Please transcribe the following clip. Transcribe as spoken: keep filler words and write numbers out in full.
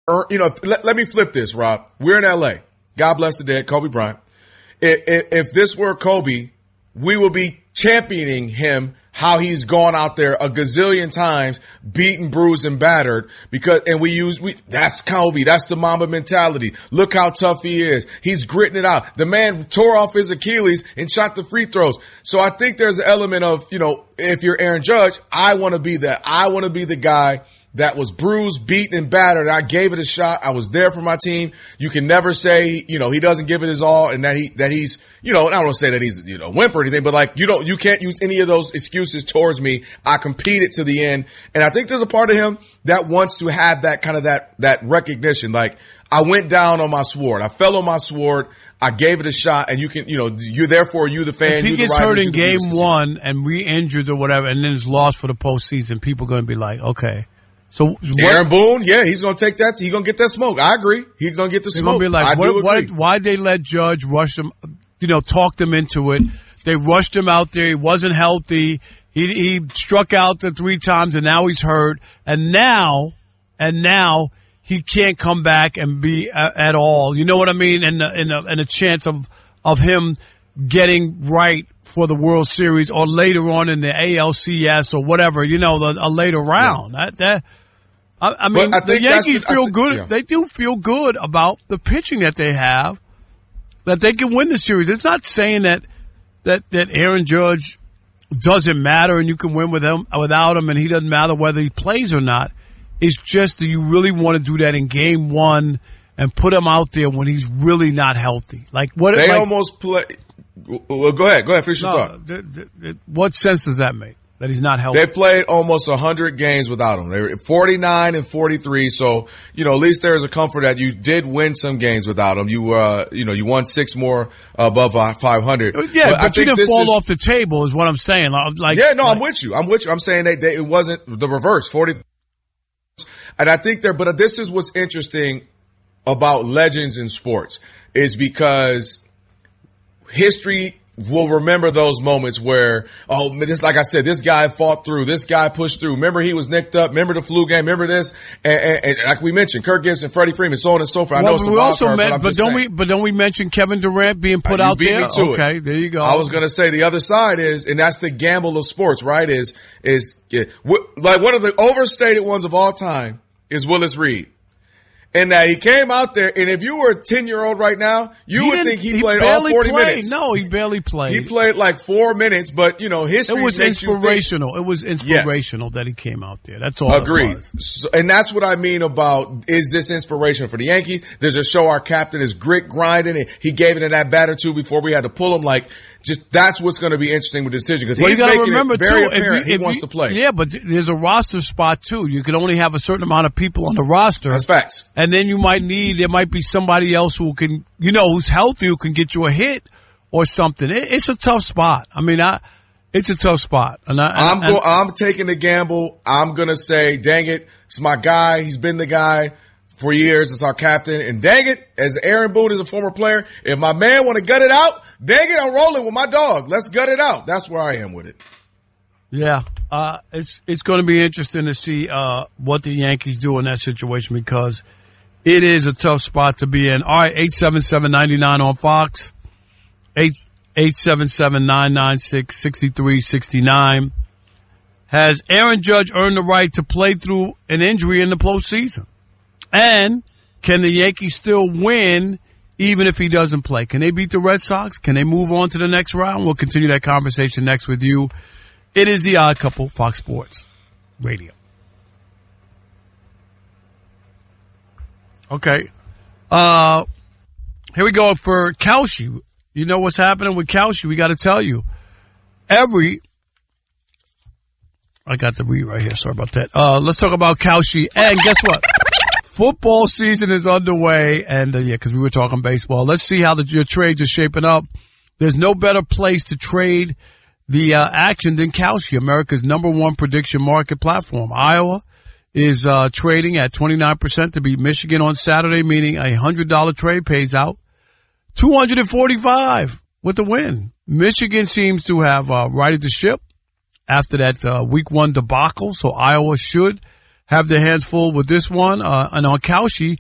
earned, you know, let, let me flip this, Rob. We're in L A. God bless the dead, Kobe Bryant. If, if, if this were Kobe, we would be championing him, how he's gone out there a gazillion times, beaten, bruised, and battered, because, and we use, we, that's Kobe. That's the Mamba mentality. Look how tough he is. He's gritting it out. The man tore off his Achilles and shot the free throws. So I think there's an element of, you know, if you're Aaron Judge, I want to be that. I want to be the guy that was bruised, beaten, and battered. I gave it a shot. I was there for my team. You can never say, you know, he doesn't give it his all and that he, that he's, you know, I don't want to say that he's, you know, wimp or anything, but like, you don't, you can't use any of those excuses towards me. I competed to the end. And I think there's a part of him that wants to have that kind of that, that recognition. Like, I went down on my sword. I fell on my sword. I gave it a shot, and you can, you know, you're therefore you the fan. If he gets hurt in game one and re-injured or whatever, and then is lost for the postseason, people are going to be like, okay. So what, Aaron Boone, yeah, he's gonna take that. He's gonna get that smoke. I agree. He's gonna get the they're smoke. Gonna be like, I what, do what, agree. why'd they let Judge rush him? You know, talk them into it. They rushed him out there. He wasn't healthy. He he struck out the three times, and now he's hurt. And now, and now he can't come back and be a, at all. You know what I mean? And and a, and a chance of of him getting right for the World Series or later on in the A L C S or whatever. You know, the, a later round. Yeah. That that. I, I mean, I the Yankees the, feel think, good. Yeah. They do feel good about the pitching that they have, that they can win the series. It's not saying that that that Aaron Judge doesn't matter and you can win with him without him, and he doesn't matter whether he plays or not. It's just that you really want to do that in game one and put him out there when he's really not healthy. Like what? They like, almost play. Well, go ahead. Go ahead. Finish your no, thought. the, the, the, what sense does that make? That he's not healthy. They played almost one hundred games without him. They were forty-nine and forty-three. So, you know, at least there's a comfort that you did win some games without him. You, uh, you know, you won six more above five hundred. Yeah, but, but you didn't fall is, off the table is what I'm saying. Like, yeah, no, like, I'm with you. I'm with you. I'm saying that, that it wasn't the reverse, forty. And I think there, but this is what's interesting about legends in sports is because history will remember those moments where, oh, this, like I said, this guy fought through, this guy pushed through. Remember he was nicked up. Remember the flu game. Remember this. And, and, and like we mentioned, Kirk Gibson, Freddie Freeman, so on and so forth. I well, know it's the we wild also card, meant, but, but don't saying. we? But don't we mention Kevin Durant being put uh, out beat there? Me to okay, it. there you go. I was going to say the other side is, and that's the gamble of sports, right? Is is yeah, like one of the overstated ones of all time is Willis Reed. And that he came out there, and if you were a ten-year-old right now, you he would think he, he played all forty played. minutes. No, he barely played. He played like four minutes, but, you know, history It was makes inspirational. You think, it was inspirational yes. that he came out there. That's all Agreed. It was. So, and that's what I mean about, is this inspiration for the Yankees? Does it show our captain is grit grinding, and he gave it in that batter too before we had to pull him? Like, just that's what's going to be interesting with the decision, because well, he's you gotta making remember it very too, apparent you, he wants you, to play. Yeah, but there's a roster spot too. You can only have a certain amount of people on the roster. That's facts. And then you might need, there might be somebody else who can, you know, who's healthy, who can get you a hit or something. It, it's a tough spot. I mean, I, it's a tough spot. And I, I'm and, go, I'm taking the gamble. I'm going to say, dang it, it's my guy. He's been the guy for years. It's our captain. And dang it, as Aaron Boone is a former player, if my man want to gut it out, dang it, I'm rolling with my dog. Let's gut it out. That's where I am with it. Yeah. Uh, it's, it's going to be interesting to see, uh, what the Yankees do in that situation, because it is a tough spot to be in. All right. eight seven seven, nine nine on Fox. eight, eight seven seven, nine nine six, six three six nine. Has Aaron Judge earned the right to play through an injury in the postseason? And can the Yankees still win even if he doesn't play? Can they beat the Red Sox? Can they move on to the next round? We'll continue that conversation next with you. It is The Odd Couple, Fox Sports Radio. Okay. Uh, here we go for Kalshi. You know what's happening with Kalshi? We got to tell you. Every, I got the read right here. Sorry about that. Uh, let's talk about Kalshi. And guess what? Football season is underway, and uh, yeah, because we were talking baseball. Let's see how the, your trades are shaping up. There's no better place to trade the uh, action than Kalshi, America's number one prediction market platform. Iowa is uh, trading at twenty-nine percent to beat Michigan on Saturday, meaning a one hundred dollars trade pays out two hundred forty-five dollars with the win. Michigan seems to have uh, righted the ship after that uh, week one debacle, so Iowa should have their hands full with this one. Uh, and on Kalshi,